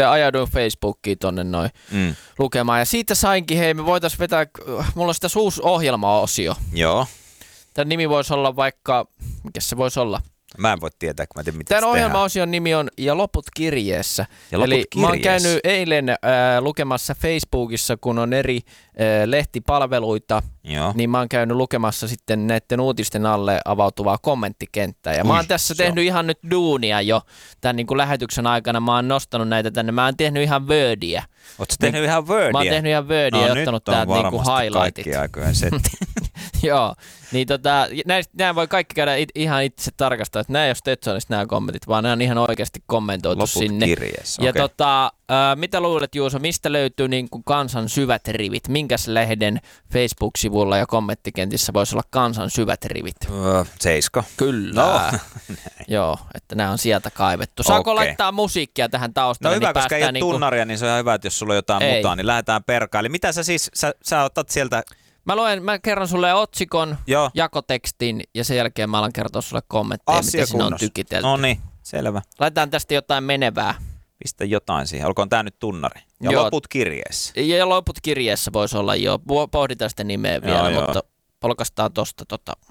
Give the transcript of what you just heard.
sitten ajauduin Facebookiin tonne noin lukemaan. Ja siitä sainkin, hei me voitais vetää, mulla on sitä uusi ohjelmaosio. Joo. Tämän nimi voisi olla vaikka, mikä se voisi olla? Mä en voi tietää, kun mä tiedän, mitä tämän ohjelmaosion nimi on Ja loput kirjeessä. Eli mä oon käynyt eilen lukemassa Facebookissa, kun on eri lehtipalveluita, niin mä oon käynyt lukemassa sitten näiden uutisten alle avautuvaa kommenttikenttää. Ja mä oon tässä tehnyt ihan nyt duunia jo tämän niin kuin lähetyksen aikana. Mä oon nostanut näitä tänne. Mä oon tehnyt ihan Wordia. Ootko tehnyt ihan Wordia? Mä oon tehnyt ihan Wordia ja ottanut täältä niinku highlightit. Kaikki aikojen setti. Joo, niin nämä voi kaikki käydä ihan itse tarkastaa, että nämä ei ole Stetsonista nämä kommentit, vaan nämä on ihan oikeasti kommentoitu loput sinne. Kirjeessä, ja mitä luulet, Juuso, mistä löytyy niin kuin kansan syvät rivit? Minkäs lehden Facebook-sivulla ja kommenttikentissä voisi olla kansan syvät rivit? Seisko. Kyllä. No. Joo, että nämä on sieltä kaivettu. Saako laittaa musiikkia tähän taustalle? No hyvä, niin koska ei ole tunnaria, niin se on ihan hyvä, että jos sulla on jotain mutaa, niin lähdetään perkaan. Eli mitä sä siis, sä otat sieltä... Mä kerron sulle otsikon, jakotekstin ja sen jälkeen mä alan kertoa sulle kommentteja, miten siinä on tykitelty. No niin, selvä. Laitetaan tästä jotain menevää. Pistä jotain siihen. Olkoon tää nyt tunnari. Ja loput kirjeessä. Ja loput kirjeessä voisi olla jo. Pohditaan sitä nimeä vielä, mutta polkastaan tosta